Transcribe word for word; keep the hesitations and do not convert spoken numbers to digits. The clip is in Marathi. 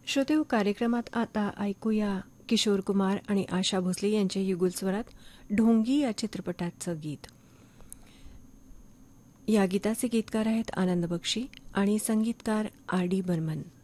श्रोतेहो, कार्यक्रमात आता ऐकूया किशोर कुमार आणि आशा भोसले यांच्या युगुल स्वरात ढोंगी या चित्रपटाचं गीत. या गीताचे गीतकार आहेत आनंद बक्षी आणि संगीतकार आर डी बर्मन.